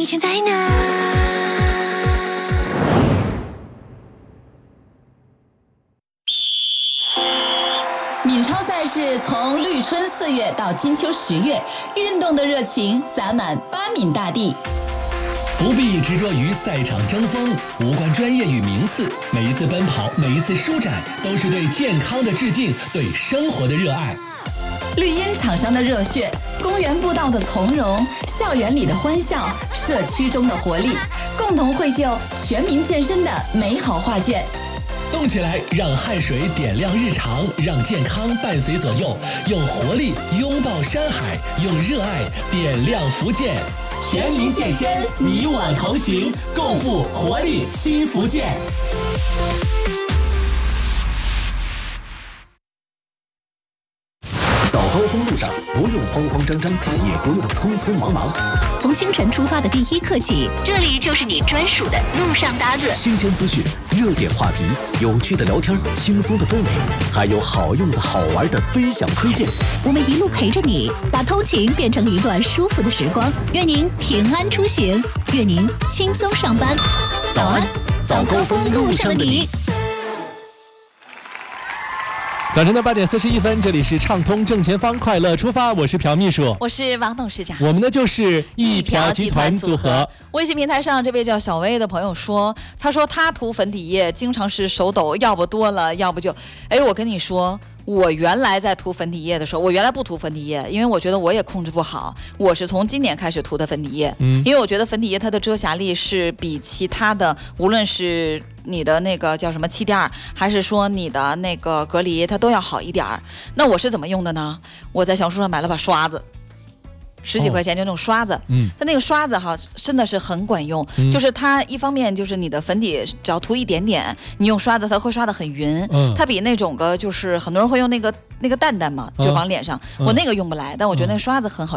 情在哪？ 闽超赛事从绿春4月到金秋10月，运动的热情洒满巴闽大地。 不必执着于赛场争锋，无关专业与名次，每一次奔跑，每一次舒展，都是对健康的致敬，对生活的热爱。 绿茵场上的热血，公园步道的从容，校园里的欢笑，社区中的活力，共同绘就全民健身的美好画卷。 动起来，让汗水点亮日常，让健康伴随左右，用活力拥抱山海，用热爱点亮福建。全民健身，你我同行，共赴活力新福建。早高峰路上，不用慌慌张张，也不用匆匆忙忙。 从清晨出发的第一刻起，这里就是你专属的路上搭子。 新鲜资讯、热点话题、有趣的聊天、轻松的氛围，还有好用的好玩的分享推荐。 我们一路陪着你，把通勤变成一段舒服的时光。愿您平安出行，愿您轻松上班。早安，早高峰路上的你。 早晨的8点41分，这里是畅通正前方，快乐出发，我是朴秘书， 我是王董事长， 我们呢就是一朴集团组合。 微信平台上这位叫小薇的朋友说，他说他涂粉底液经常是手抖，要不多了，要不就……我跟你说，我原来在涂粉底液的时候，我原来不涂粉底液，因为我觉得我也控制不好。我是从今年开始涂的粉底液，因为我觉得粉底液它的遮瑕力是比其他的，无论是你的那个叫什么气垫，还是说你的那个隔离，它都要好一点。那我是怎么用的呢？我在小红书上买了把刷子。10几块钱就那种刷子，它那个刷子哈真的是很管用，就是它一方面就是你的粉底只要涂一点点，你用刷子它会刷得很匀，它比那种个就是很多人会用那个蛋蛋嘛，就往脸上，我那个用不来，但我觉得那个刷子很好